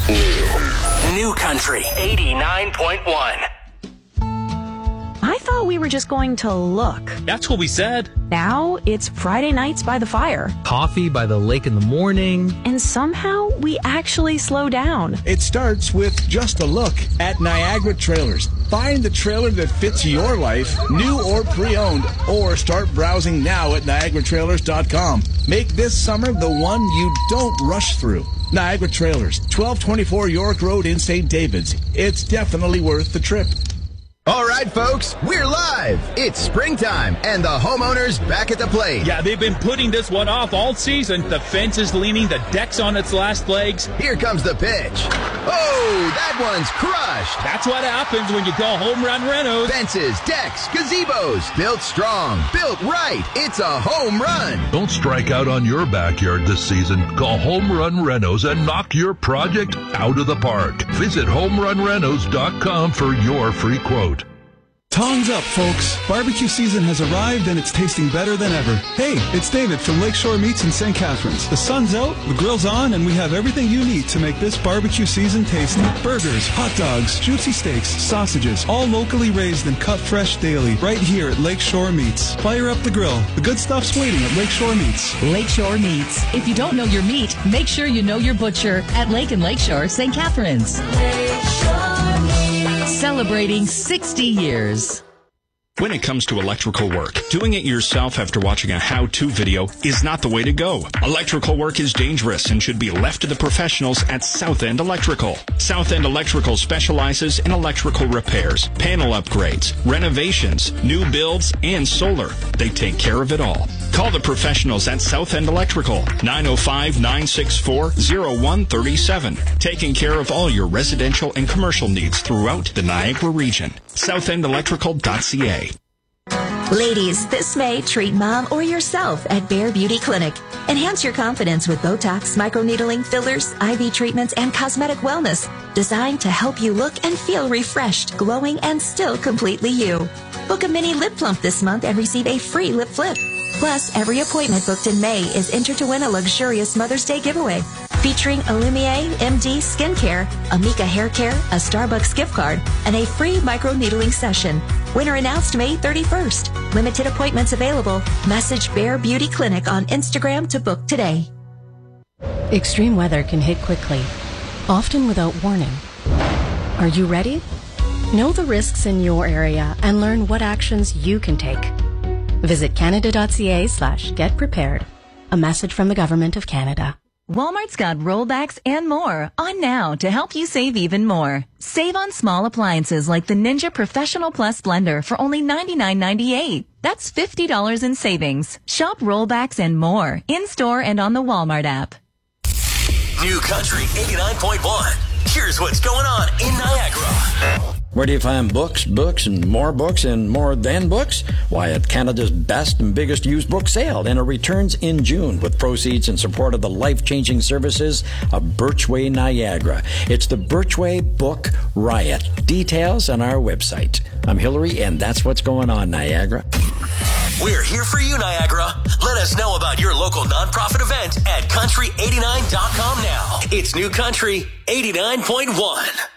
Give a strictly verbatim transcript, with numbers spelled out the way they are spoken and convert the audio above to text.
New. New Country eighty-nine point one. I thought we were just going to look. That's what we said. Now it's Friday nights by the fire. Coffee by the lake in the morning. And somehow we actually slow down. It starts with just a look at Niagara Trailers. Find the trailer that fits your life, new or pre-owned, or start browsing now at Niagara Trailers dot com. Make this summer the one you don't rush through. Niagara Trailers, twelve twenty-four York Road in Saint David's. It's definitely worth the trip. All right, folks, we're live. It's springtime, and the homeowner's back at the plate. Yeah, they've been putting this one off all season. The fence is leaning, the deck's on its last legs. Here comes the pitch. Oh, that one's crushed. That's what happens when you go Home Run Renos. Fences, decks, gazebos, built strong, built right. It's a home run. Don't strike out on your backyard this season. Call Home Run Renos and knock your project out of the park. Visit home run renos dot com for your free quote. Tongs up, folks. Barbecue season has arrived and it's tasting better than ever. Hey, it's David from Lakeshore Meats in Saint Catharines. The sun's out, the grill's on, and we have everything you need to make this barbecue season tasty. Burgers, hot dogs, juicy steaks, sausages, all locally raised and cut fresh daily, right here at Lakeshore Meats. Fire up the grill. The good stuff's waiting at Lakeshore Meats. Lakeshore Meats. If you don't know your meat, make sure you know your butcher at Lake and Lakeshore, Saint Catharines. Lakeshore Meats. Celebrating sixty years. When it comes to electrical work, doing it yourself after watching a how-to video is not the way to go. Electrical work is dangerous and should be left to the professionals at South End Electrical. South End Electrical specializes in electrical repairs, panel upgrades, renovations, new builds, and solar. They take care of it all. Call the professionals at South End Electrical, nine oh five, nine six four, oh one three seven. Taking care of all your residential and commercial needs throughout the Niagara region. south end electrical dot c a. Ladies, this May, treat mom or yourself at Bare Beauty Clinic. Enhance your confidence with Botox, microneedling, fillers, I V treatments, and cosmetic wellness designed to help you look and feel refreshed, glowing, and still completely you. Book a mini lip plump this month and receive a free lip flip. Plus, every appointment booked in May is entered to win a luxurious Mother's Day giveaway featuring Illumier M D Skincare, Amika Hair Care, a Starbucks gift card, and a free microneedling session. Winner announced May thirty-first. Limited appointments available. Message Bare Beauty Clinic on Instagram to book today. Extreme weather can hit quickly, often without warning. Are you ready? Know the risks in your area and learn what actions you can take. Visit canada.ca slash get prepared. A message from the Government of Canada. Walmart's got rollbacks and more on now to help you save even more. Save on small appliances like the Ninja Professional Plus blender for only ninety-nine ninety-eight. That's fifty dollars in savings. Shop rollbacks and more in-store and on the Walmart app. New Country eighty-nine point one. Here's what's going on in Niagara. Where do you find books, books, and more books, and more than books? Why, at Canada's best and biggest used book sale, and it returns in June with proceeds in support of the life-changing services of Birchway Niagara. It's the Birchway Book Riot. Details on our website. I'm Hillary, and that's what's going on, Niagara. We're here for you, Niagara. Let us know about your local nonprofit event at country eighty-nine dot com now. It's New Country eighty-nine point one.